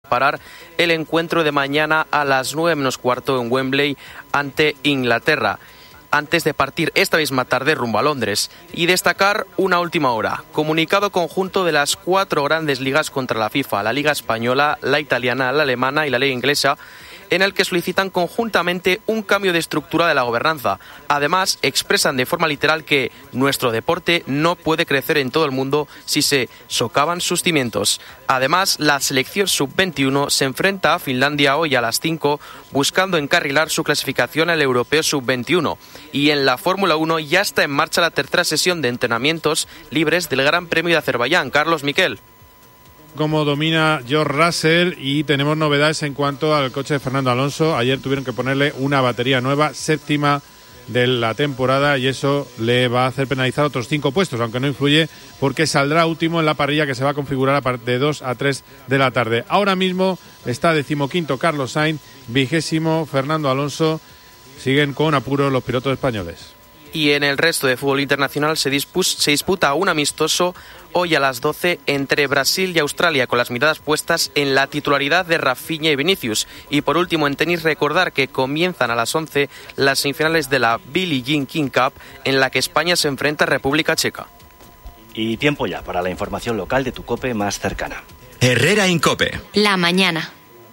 preparar el encuentro de mañana a las 9:15 en Wembley ante Inglaterra, antes de partir esta misma tarde rumbo a Londres. Y destacar una última hora: comunicado conjunto de las 4 grandes ligas contra la FIFA, la Liga Española, la Italiana, la Alemana y la Liga Inglesa, en el que solicitan conjuntamente un cambio de estructura de la gobernanza. Además, expresan de forma literal que nuestro deporte no puede crecer en todo el mundo si se socavan sus cimientos. Además, la selección sub-21 se enfrenta a Finlandia hoy a las 5, buscando encarrilar su clasificación al Europeo sub-21. Y en la Fórmula 1 ya está en marcha la tercera sesión de entrenamientos libres del Gran Premio de Azerbaiyán. Carlos, Miquel. Cómo domina George Russell, y tenemos novedades en cuanto al coche de Fernando Alonso. Ayer tuvieron que ponerle una batería nueva, 7ª de la temporada, y eso le va a hacer penalizar otros 5 puestos, aunque no influye porque saldrá último en la parrilla que se va a configurar a partir de 2 a 3 de la tarde. Ahora mismo está 15º Carlos Sainz, 20º Fernando Alonso. Siguen con apuro los pilotos españoles. Y en el resto de fútbol internacional se disputa un amistoso hoy a las 12 entre Brasil y Australia, con las miradas puestas en la titularidad de Rafinha y Vinicius. Y por último, en tenis, recordar que comienzan a las 11 las semifinales de la Billie Jean King Cup, en la que España se enfrenta a República Checa. Y tiempo ya para la información local de tu COPE más cercana. Herrera Incope. La mañana.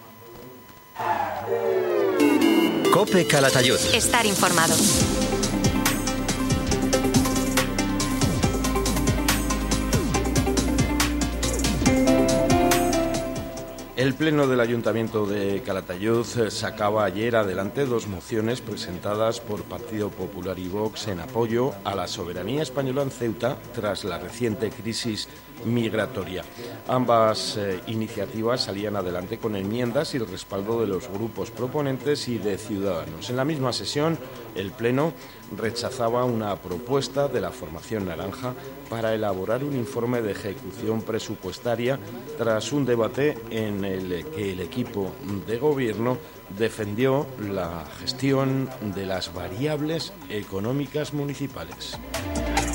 COPE Calatayud. Estar informado. El Pleno del Ayuntamiento de Calatayud sacaba ayer adelante 2 mociones presentadas por Partido Popular y Vox en apoyo a la soberanía española en Ceuta tras la reciente crisis migratoria. Ambas iniciativas salían adelante con enmiendas y el respaldo de los grupos proponentes y de Ciudadanos. En la misma sesión, el Pleno rechazaba una propuesta de la formación naranja para elaborar un informe de ejecución presupuestaria tras un debate en el que el equipo de gobierno defendió la gestión de las variables económicas municipales.